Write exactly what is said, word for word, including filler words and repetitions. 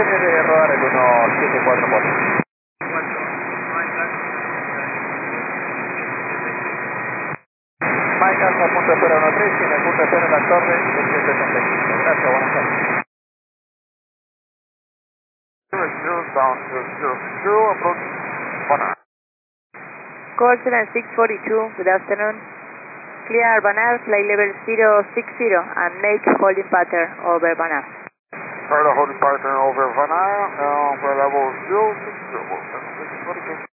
Tiene de rodar el uno siete cuatro cuatro. Mike Alfa, punto cero uno tres, tiene punto cero en la torre, setecientos setenta y cinco. Gracias, buenas tardes. Down zero zero zero, approach Banar. Call seven six four two, good afternoon. Clear Banar, flight level zero six zero, and make holding pattern over Banar. Start a holding pattern over Banar, uh, for level zero six zero.